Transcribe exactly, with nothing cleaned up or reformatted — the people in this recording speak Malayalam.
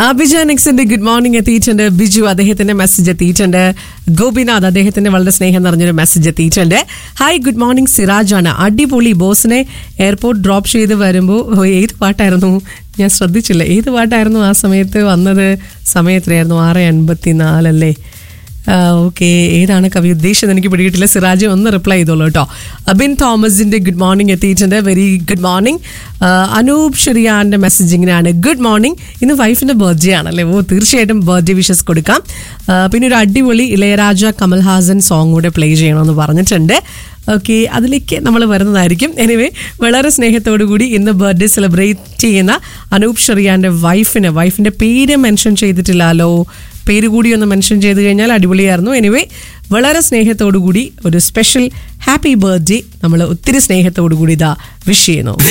അഭിജാൻ എക്സിന്റെ ഗുഡ് മോർണിംഗ് എത്തിയിട്ടുണ്ട്. ബിജു അദ്ദേഹത്തിന്റെ മെസ്സേജ് എത്തിയിട്ടുണ്ട്. ഗോപിനാഥ് അദ്ദേഹത്തിന്റെ വളരെ സ്നേഹം നിറഞ്ഞൊരു മെസ്സേജ് എത്തിയിട്ടുണ്ട്. ഹായ് ഗുഡ് മോർണിംഗ് സിറാജ് ആണ്. അടിപൊളി. ബോസിനെ എയർപോർട്ട് ഡ്രോപ്പ് ചെയ്ത് വരുമ്പോൾ ഏത് പാട്ടായിരുന്നു ഞാൻ ശ്രദ്ധിച്ചില്ല. ഏത് പാട്ടായിരുന്നു ആ സമയത്ത് വന്നത്? സമയം എത്രയായിരുന്നു? ആറ് അൻപത്തി നാലല്ലേ? ഓക്കെ, ഏതാണ് കവി ഉദ്ദേശിച്ചത് എനിക്ക് പിടികിട്ടില്ല. സിറാജ് ഒന്ന് റിപ്ലൈ ചെയ്തോളൂ കേട്ടോ. അബിൻ തോമസിന്റെ ഗുഡ് മോർണിംഗ് എത്തിയിട്ടുണ്ട്. Very good morning. Anoop ഷെറിയാന്റെ message ഇങ്ങനെയാണ്. Good morning. ഇന്ന് വൈഫിന്റെ ബർത്ത്ഡേ ആണല്ലേ? ഓ, തീർച്ചയായിട്ടും ബർത്ത്ഡേ വിഷസ് കൊടുക്കാം. പിന്നെ ഒരു അടിപൊളി ഇളയരാജ കമൽഹാസൻ സോങ് കൂടെ പ്ലേ ചെയ്യണമെന്ന് പറഞ്ഞിട്ടുണ്ട്. ഓക്കെ, അതിലേക്ക് നമ്മൾ വരുന്നതായിരിക്കും. എനിവേ, വളരെ സ്നേഹത്തോടു കൂടി ഇന്ന് ബർത്ത്ഡേ സെലിബ്രേറ്റ് ചെയ്യുന്ന അനൂപ് ഷെറിയാന്റെ വൈഫിന് വൈഫിന്റെ പേര് മെൻഷൻ ചെയ്തിട്ടില്ലല്ലോ. പേര് കൂടി ഒന്ന് മെൻഷൻ ചെയ്ത് കഴിഞ്ഞാൽ അടിപൊളിയായിരുന്നു. എനിവേ, വളരെ സ്നേഹത്തോടു കൂടി ഒരു സ്പെഷ്യൽ ഹാപ്പി ബർത്ത്ഡേ നമ്മൾ ഒത്തിരി സ്നേഹത്തോടു കൂടി ഇതാ വിഷ് ചെയ്യുന്നു.